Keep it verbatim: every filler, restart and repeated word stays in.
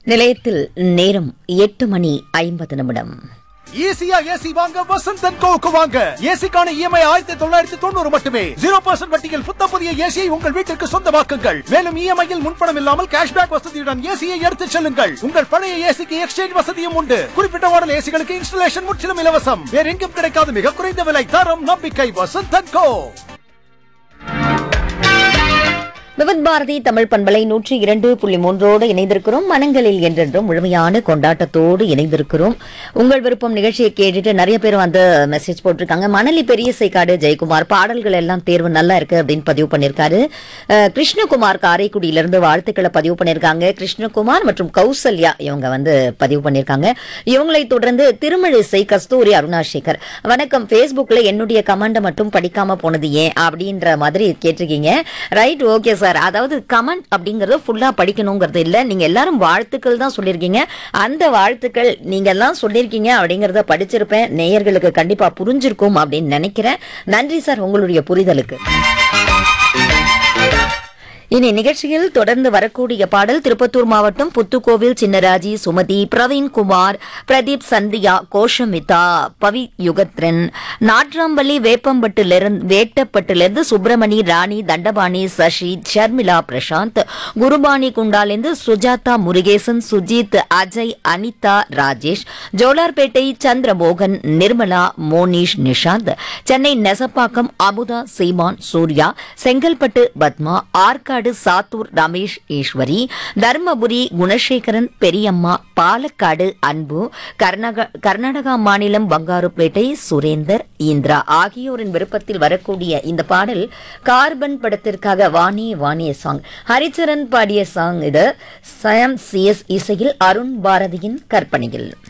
நிலையத்தில் நேரம் எட்டு மணி ஐம்பது நிமிடம். ஈஸியா ஏசி வாங்க வசந்த் அண்ட் கோவுக்கு வாங்க. ஏசிக்கான இஎம்ஐ ஆயிரத்தி தொள்ளாயிரத்தி தொண்ணூறு மட்டுமே. ஜீரோ பர்சன்ட் வட்டியில் புத்த புதிய ஏசியை உங்கள் வீட்டிற்கு சொந்தமாக்குங்கள். மேலும் இஎம்ஐயில் முன்பணம் இல்லாமல் கேஷ்பேக் வசதியுடன் ஏசியை எடுத்துச் செல்லுங்கள். உங்கள் பழைய ஏசிக்கு எக்ஸ்சேஞ்ச் வசதியும் உண்டு. குறிப்பிட்ட மாடல் ஏசிகளுக்கு இன்ஸ்டலேஷன் முற்றிலும் இலவசம். வேற எங்கும் கிடைக்காத மிக குறைந்த விலை, தரம், நம்பிக்கை. வசந்த் அண்ட் கோ. விவித் பாரதி தமிழ் பண்பலை நூற்றி இரண்டு புள்ளி மூன்றோடு இணைந்திருக்கிறோம். மனங்களில் என்றென்றும் முழுமையான கொண்டாட்டத்தோடு இணைந்திருக்கிறோம். உங்கள் விருப்பம் நிகழ்ச்சியை கேட்டுட்டு நிறைய பேர் வந்து மெசேஜ் போட்டிருக்காங்க. மணலி பெரிய சைக்காடு ஜெயக்குமார் பாடல்கள் எல்லாம் தேர்வு நல்லா இருக்கு அப்படின்னு பதிவு பண்ணிருக்காரு. கிருஷ்ணகுமார் காரைக்குடியிலிருந்து வாழ்த்துக்களை பதிவு பண்ணிருக்காங்க. கிருஷ்ணகுமார் மற்றும் கௌசல்யா இவங்க வந்து பதிவு பண்ணிருக்காங்க. இவங்களை தொடர்ந்து திருமழிசை கஸ்தூரி அருணாசேகர், வணக்கம். பேஸ்புக்ல என்னுடைய கமெண்ட் மட்டும் படிக்காம போனது ஏன் அப்படின்ற மாதிரி கேட்டிருக்கீங்க. Right, okay sir. அதாவது கமெண்ட் அப்படிங்கறது ஃபுல்லா படிக்கணுங்கிறது இல்ல. நீங்க எல்லாரும் வாழ்த்துக்கள் தான் சொல்லிருக்கீங்க. அந்த வாழ்த்துக்கள் நீங்க எல்லாம் சொல்லிருக்கீங்க அப்படிங்கறத படிச்சிருப்பேன். நேயர்களுக்கு கண்டிப்பா புரிஞ்சிருக்கும் அப்படின்னு நினைக்கிறேன். நன்றி சார் உங்களுடைய புரிதலுக்கு. இனி நிகழ்ச்சியில் தொடர்ந்து வரக்கூடிய பாடல் திருப்பத்தூர் மாவட்டம் புத்துக்கோவில் சின்னராஜி, சுமதி, பிரவீன்குமார், பிரதீப், சந்தியா, கோஷமிதா, பவி யுகத்ரன், நாட்ராம்பள்ளி, வேப்பம்பட்டிலிருந்து வேட்டப்பட்டிலிருந்து சுப்பிரமணி, ராணி, தண்டபாணி, சசி, ஷர்மிளா, பிரசாந்த், குருபாணி குண்டாலிருந்து சுஜாதா, முருகேசன், சுஜித், அஜய், அனிதா, ராஜேஷ், ஜோலார்பேட்டை சந்திரமோகன், நிர்மலா, மோனிஷ், நிஷாந்த், சென்னை நெசப்பாக்கம் அமுதா, சீமான், சூர்யா, செங்கல்பட்டு பத்மா, ஆற்காடு சாத்தூர் ரமேஷ், ஈஸ்வரி, தர்மபுரி குணசேகரன், பெரியம்மா, பாலக்காடு அன்பு, கர்நாடகா மாநிலம் பங்காருப்பேட்டை சுரேந்தர், இந்திரா ஆகியோரின் விருப்பத்தில் வரக்கூடிய இந்த பாடல் கார்பன் படத்திற்காக வாணி வாணி சாங். ஹரிச்சரன் பாடிய சாங் இது. சயம் சி எஸ் இசையில், அருண் பாரதியின் கற்பனையில்.